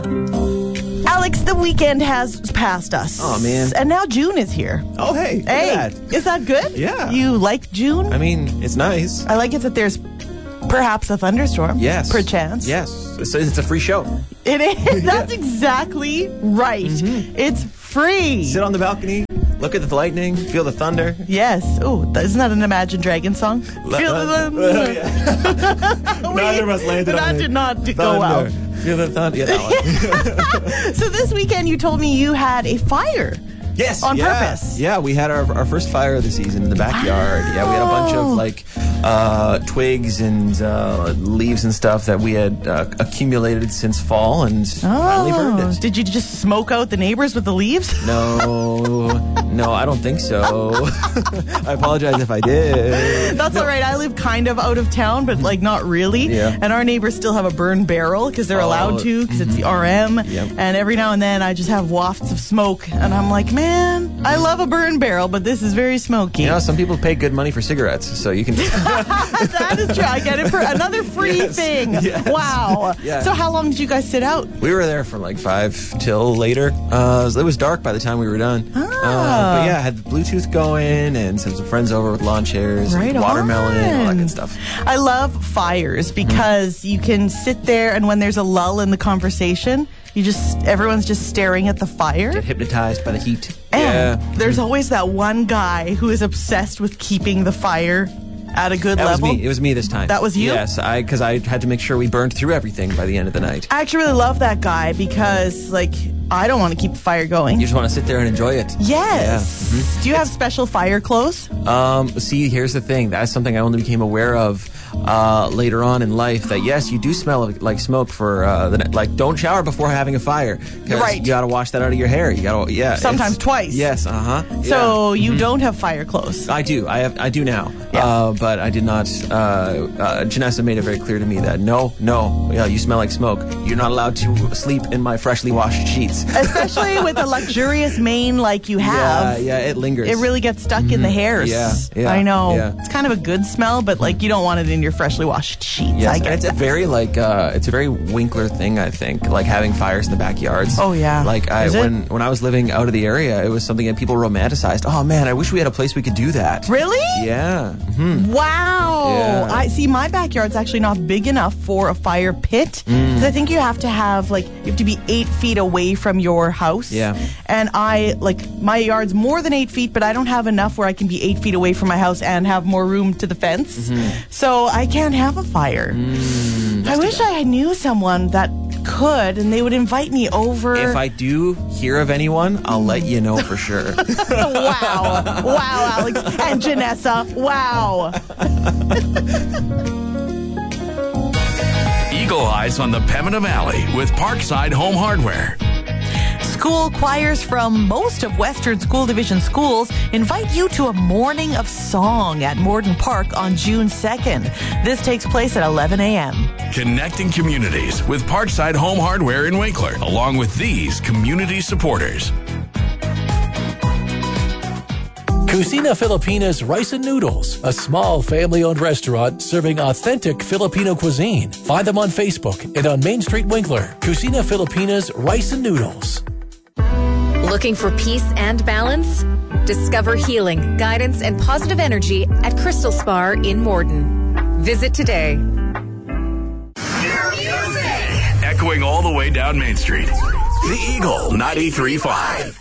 Alex, the weekend has passed us. Oh, man. And now June is here. Oh, hey. Look at that. Is that good? Yeah. You like June? I mean, it's nice. I like it that there's perhaps a thunderstorm. Yes. Perchance. Yes. It's a free show. It is. That's exactly right. Mm-hmm. It's free. Sit on the balcony, look at the lightning, feel the thunder. Yes. Oh, isn't that an Imagine Dragons song? Feel the thunder. Neither of us landed on it. That did not go well. Feel the thunder. Yeah, that one. So this weekend you told me you had a fire. Yes. On purpose. Yeah, we had our first fire of the season in the backyard. Wow. Yeah, we had a bunch of twigs and leaves and stuff that we had accumulated since fall and finally burned it. Did you just smoke out the neighbors with the leaves? No, I don't think so. I apologize if I did. That's all right. I live kind of out of town, but like not really. Yeah. And our neighbors still have a burn barrel because they're allowed to because it's the RM. Yep. And every now and then I just have wafts of smoke and I'm like, man, I love a burn barrel, but this is very smoky. You know, some people pay good money for cigarettes, so you can just... That is true. I get it for another free thing. Yes. Wow. Yeah. So how long did you guys sit out? We were there from like 5 till later. It was dark by the time we were done. But yeah, I had the Bluetooth going and some friends over with lawn chairs, Right and watermelon, on. and all that good stuff. I love fires because you can sit there and when there's a lull in the conversation, everyone's just staring at the fire. Get hypnotized by the heat. And there's always that one guy who is obsessed with keeping the fire at a good That level. was me. It was me this time. That was you? Yes, because I had to make sure we burned through everything by the end of the night. I actually really love that guy because, like, I don't want to keep the fire going. You just want to sit there and enjoy it. Yes. Yeah. Do you have special fire clothes? See, here's the thing. That's something I only became aware of later on in life. That yes, you do smell like smoke for like. Don't shower before having a fire. Right. You got to wash that out of your hair. You got to Sometimes twice. Yes. So you don't have fire clothes. I do. I do now. Yeah. But I did not. Janessa made it very clear to me that no, you smell like smoke. You're not allowed to sleep in my freshly washed sheets. Especially with a luxurious mane like you have. Yeah, it lingers. It really gets stuck in the hairs. Yeah, I know. yeah. It's kind of a good smell, but like you don't want it in your freshly washed sheets. Yes, I and get it's a very it's a very Winkler thing, I think, like having fires in the backyards. Oh, yeah. Like when I was living out of the area, it was something that people romanticized. Oh man, I wish we had a place we could do that. Really? Yeah. Wow. Yeah. I see. My backyard's actually not big enough for a fire pit. 'Cause I think you have to be 8 feet away from your house. Yeah. And my yard's more than 8 feet, but I don't have enough where I can be 8 feet away from my house and have more room to the fence. So I can't have a fire. I wish I knew someone that could, and they would invite me over. If I do hear of anyone, I'll let you know for sure. Wow, Alex and Janessa. Wow. Eagle Eyes on the Pembina Valley with Parkside Home Hardware. School choirs from most of Western School Division schools invite you to a morning of song at Morden Park on June 2nd. This takes place at 11 a.m. Connecting communities with Parkside Home Hardware in Winkler, along with these community supporters. Cucina Filipinas Rice and Noodles, a small family-owned restaurant serving authentic Filipino cuisine. Find them on Facebook and on Main Street, Winkler. Cucina Filipinas Rice and Noodles. Looking for peace and balance? Discover healing, guidance, and positive energy at Crystal Spa in Morden. Visit today. Echoing all the way down Main Street. The Eagle 93.5.